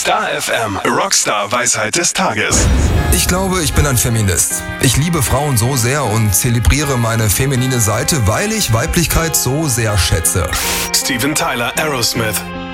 Star FM, Rockstar Weisheit des Tages. Ich glaube, ich bin ein Feminist. Ich liebe Frauen so sehr und zelebriere meine feminine Seite, weil ich Weiblichkeit so sehr schätze. Steven Tyler, Aerosmith.